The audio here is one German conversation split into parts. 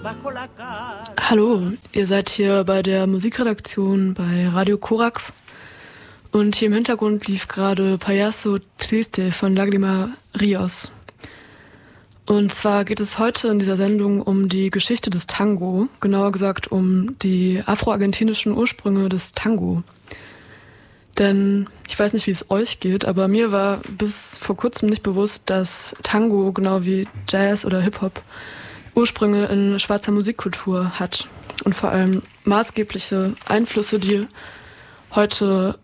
Hallo, ihr seid hier bei der Musikredaktion bei Radio Korax und hier im Hintergrund lief gerade Payaso Triste von Lágrima Ríos. Und zwar geht es heute in dieser Sendung um die Geschichte des Tango, genauer gesagt um die afroargentinischen Ursprünge des Tango. Denn ich weiß nicht, wie es euch geht, aber mir war bis vor kurzem nicht bewusst, dass Tango, genau wie Jazz oder Hip-Hop, Ursprünge in schwarzer Musikkultur hat und vor allem maßgebliche Einflüsse, die heute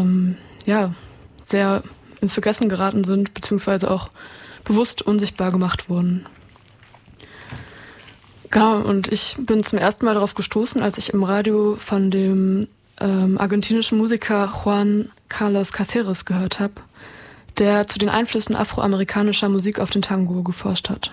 sehr ins Vergessen geraten sind, beziehungsweise auch bewusst unsichtbar gemacht wurden. Genau, und ich bin zum ersten Mal darauf gestoßen, als ich im Radio von dem argentinischen Musiker Juan Carlos Cáceres gehört habe, der zu den Einflüssen afroamerikanischer Musik auf den Tango geforscht hat.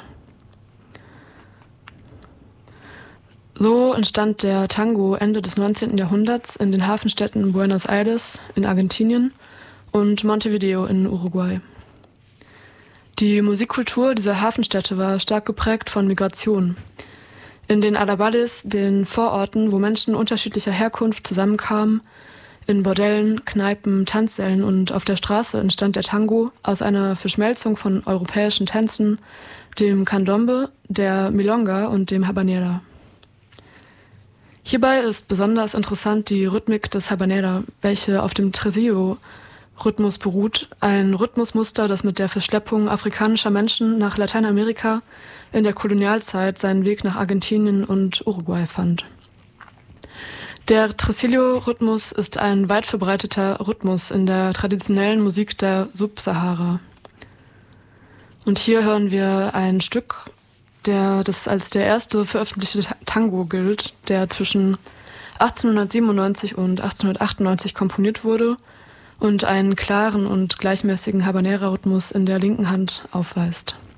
So entstand der Tango Ende des 19. Jahrhunderts in den Hafenstädten Buenos Aires in Argentinien und Montevideo in Uruguay. Die Musikkultur dieser Hafenstädte war stark geprägt von Migration. In den Arrabales, den Vororten, wo Menschen unterschiedlicher Herkunft zusammenkamen, in Bordellen, Kneipen, Tanzsälen und auf der Straße entstand der Tango aus einer Verschmelzung von europäischen Tänzen, dem Candombe, der Milonga und dem Habanera. Hierbei ist besonders interessant die Rhythmik des Habanera, welche auf dem Tresillo-Rhythmus beruht, ein Rhythmusmuster, das mit der Verschleppung afrikanischer Menschen nach Lateinamerika in der Kolonialzeit seinen Weg nach Argentinien und Uruguay fand. Der Tresillo-Rhythmus ist ein weit verbreiteter Rhythmus in der traditionellen Musik der Subsahara. Und hier hören wir ein Stück, das als der erste veröffentlichte Tango gilt, der zwischen 1897 und 1898 komponiert wurde und einen klaren und gleichmäßigen Habanera-Rhythmus in der linken Hand aufweist.